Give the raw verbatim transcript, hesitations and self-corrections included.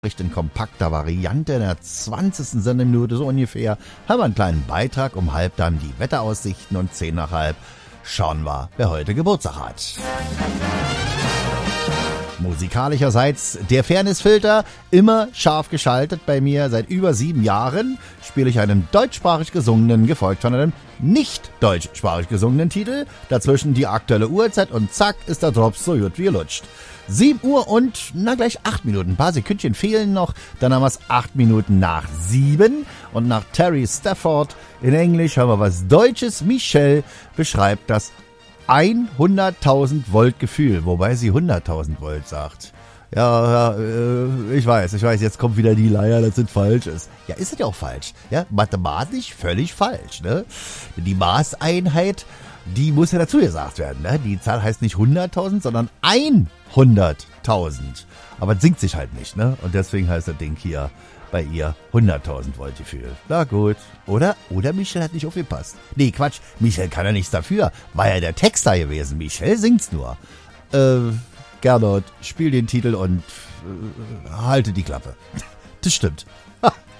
in kompakter Variante in der zwanzigsten Sendeminute so ungefähr haben wir einen kleinen Beitrag, um halb dann die Wetteraussichten und zehn nach halb schauen wir, wer heute Geburtstag hat. Musikalischerseits der Fairnessfilter, immer scharf geschaltet bei mir. Seit über sieben Jahren spiele ich einen deutschsprachig gesungenen, gefolgt von einem nicht deutschsprachig gesungenen Titel. Dazwischen die aktuelle Uhrzeit und zack ist der Drops so gut wie lutscht. sieben Uhr und, na gleich acht Minuten. Ein paar Sekündchen fehlen noch. Dann haben wir es acht Minuten nach sieben. Und nach Terry Stafford in Englisch haben wir was Deutsches. Michelle beschreibt das hunderttausend Volt Gefühl, wobei sie hunderttausend Volt sagt. Ja, ja, äh, ich weiß, ich weiß, jetzt kommt wieder die Leier, dass es falsch ist. Ja, ist es ja auch falsch. Ja, mathematisch völlig falsch, ne? Die Maßeinheit, die muss ja dazu gesagt werden, ne? Die Zahl heißt nicht hunderttausend, sondern hunderttausend. Aber es singt sich halt nicht, ne? Und deswegen heißt das Ding hier bei ihr hunderttausend Volt Gefühl. Na gut. Oder, oder Michelle hat nicht aufgepasst. Nee, Quatsch. Michelle kann ja nichts dafür. War ja der Texter gewesen. Michelle singt's nur. Äh, Gernot, spiel den Titel und äh, halte die Klappe. Das stimmt. Ha.